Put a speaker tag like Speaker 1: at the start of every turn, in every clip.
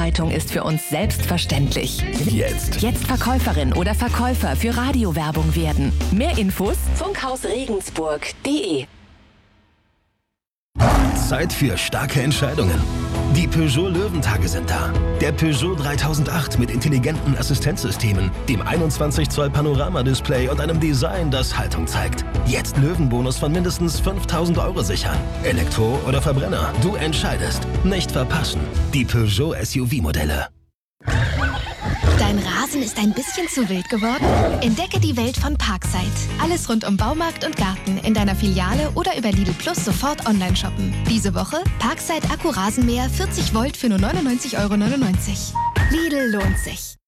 Speaker 1: Vorbereitung ist für uns selbstverständlich.
Speaker 2: Jetzt
Speaker 1: Verkäuferin oder Verkäufer für Radiowerbung werden. Mehr Infos: funkhausregensburg.de.
Speaker 2: Zeit für starke Entscheidungen. Die Peugeot Löwentage sind da. Der Peugeot 3008 mit intelligenten Assistenzsystemen, dem 21 Zoll Panoramadisplay und einem Design, das Haltung zeigt. Jetzt Löwenbonus von mindestens 5.000 € sichern. Elektro oder Verbrenner, du entscheidest. Nicht verpassen. Die Peugeot SUV-Modelle.
Speaker 3: Dein Rasen ist ein bisschen zu wild geworden? Entdecke die Welt von Parkside. Alles rund um Baumarkt und Garten in deiner Filiale oder über Lidl Plus sofort online shoppen. Diese Woche Parkside Akku-Rasenmäher 40 Volt für nur 99,99 €. Lidl lohnt sich.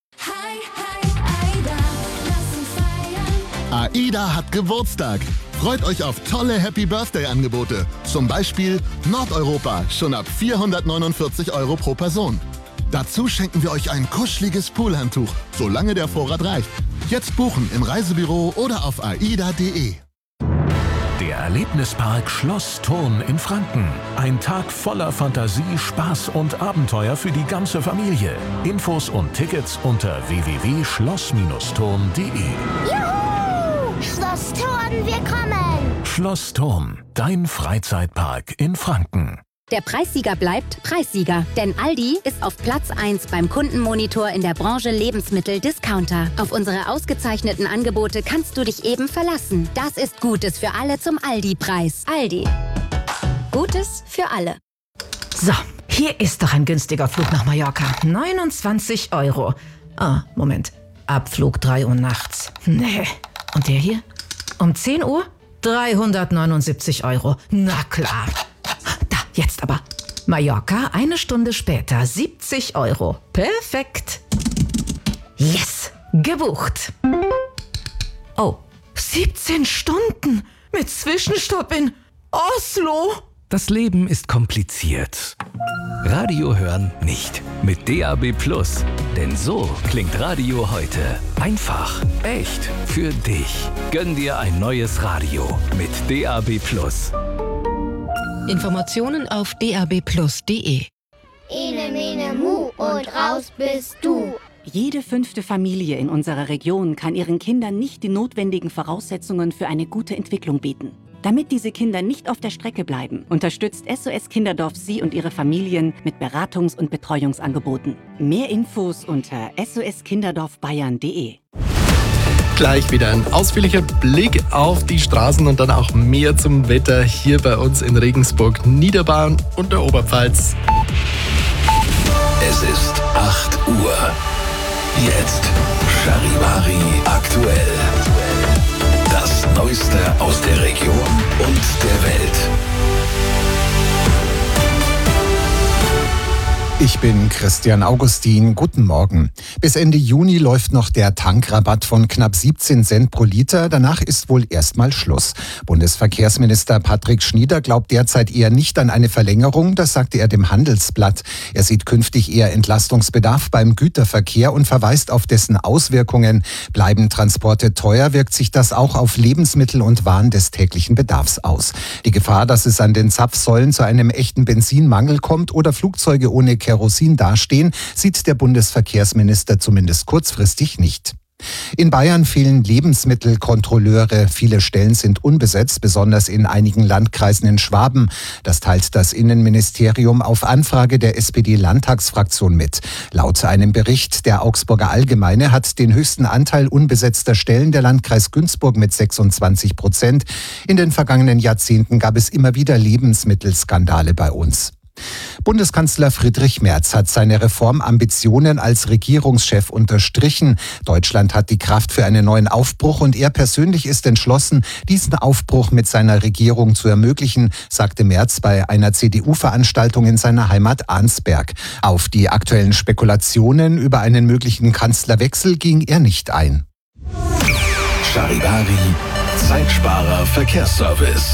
Speaker 4: AIDA hat Geburtstag. Freut euch auf tolle Happy-Birthday-Angebote. Zum Beispiel Nordeuropa, schon ab 449 € pro Person. Dazu schenken wir euch ein kuscheliges Poolhandtuch, solange der Vorrat reicht. Jetzt buchen im Reisebüro oder auf aida.de.
Speaker 5: Der Erlebnispark Schloss Thurn in Franken. Ein Tag voller Fantasie, Spaß und Abenteuer für die ganze Familie. Infos und Tickets unter www.schloss-thurn.de.
Speaker 6: Juhu! Schloss Thurn, wir kommen!
Speaker 5: Schloss Thurn, dein Freizeitpark in Franken.
Speaker 7: Der Preissieger bleibt Preissieger, denn Aldi ist auf Platz 1 beim Kundenmonitor in der Branche Lebensmittel-Discounter. Auf unsere ausgezeichneten Angebote kannst du dich eben verlassen. Das ist Gutes für alle zum Aldi-Preis. Aldi. Gutes für alle.
Speaker 8: So, hier ist doch ein günstiger Flug nach Mallorca. 29 €. Ah, Moment. Abflug 3 Uhr nachts. Nee. Und der hier? Um 10 Uhr? 379 €. Na klar. Jetzt aber. Mallorca, 1 Stunde später, 70 €. Perfekt. Yes, gebucht. Oh, 17 Stunden mit Zwischenstopp in Oslo.
Speaker 9: Das Leben ist kompliziert. Radio hören nicht. Mit DAB+. Denn so klingt Radio heute. Einfach, echt, für dich. Gönn dir ein neues Radio mit DAB+.
Speaker 1: Informationen auf dabplus.de.
Speaker 6: Ene, mene, mu und raus bist du.
Speaker 10: Jede 5. Familie in unserer Region kann ihren Kindern nicht die notwendigen Voraussetzungen für eine gute Entwicklung bieten. Damit diese Kinder nicht auf der Strecke bleiben, unterstützt SOS Kinderdorf Sie und Ihre Familien mit Beratungs- und Betreuungsangeboten. Mehr Infos unter soskinderdorfbayern.de.
Speaker 11: Gleich wieder ein ausführlicher Blick auf die Straßen und dann auch mehr zum Wetter hier bei uns in Regensburg, Niederbayern und der Oberpfalz.
Speaker 2: Es ist 8 Uhr. Jetzt Charivari aktuell. Das Neueste aus der Region und der Welt.
Speaker 12: Ich bin Christian Augustin. Guten Morgen. Bis Ende Juni läuft noch der Tankrabatt von knapp 17 Cent pro Liter. Danach ist wohl erstmal Schluss. Bundesverkehrsminister Patrick Schnieder glaubt derzeit eher nicht an eine Verlängerung. Das sagte er dem Handelsblatt. Er sieht künftig eher Entlastungsbedarf beim Güterverkehr und verweist auf dessen Auswirkungen. Bleiben Transporte teuer, wirkt sich das auch auf Lebensmittel und Waren des täglichen Bedarfs aus. Die Gefahr, dass es an den Zapfsäulen zu einem echten Benzinmangel kommt oder Flugzeuge ohne Kerosin dastehen, sieht der Bundesverkehrsminister zumindest kurzfristig nicht. In Bayern fehlen Lebensmittelkontrolleure. Viele Stellen sind unbesetzt, besonders in einigen Landkreisen in Schwaben. Das teilt das Innenministerium auf Anfrage der SPD-Landtagsfraktion mit. Laut einem Bericht der Augsburger Allgemeine hat den höchsten Anteil unbesetzter Stellen der Landkreis Günzburg mit 26%. In den vergangenen Jahrzehnten gab es immer wieder Lebensmittelskandale bei uns. Bundeskanzler Friedrich Merz hat seine Reformambitionen als Regierungschef unterstrichen. Deutschland hat die Kraft für einen neuen Aufbruch und er persönlich ist entschlossen, diesen Aufbruch mit seiner Regierung zu ermöglichen, sagte Merz bei einer CDU-Veranstaltung in seiner Heimat Arnsberg. Auf die aktuellen Spekulationen über einen möglichen Kanzlerwechsel ging er nicht ein.
Speaker 2: Charivari, Zeitsparer Verkehrsservice.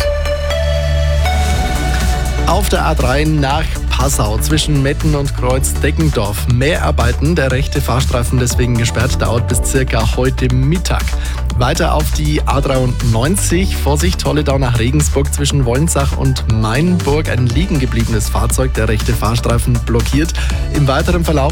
Speaker 11: Auf der A3 nach Passau zwischen Metten und Kreuz-Deggendorf. Mehrarbeiten, der rechte Fahrstreifen deswegen gesperrt, dauert bis circa heute Mittag. Weiter auf die A93, Vorsicht, Holledau nach Regensburg zwischen Wolnsach und Mainburg. Ein liegen gebliebenes Fahrzeug, der rechte Fahrstreifen blockiert. Im weiteren Verlauf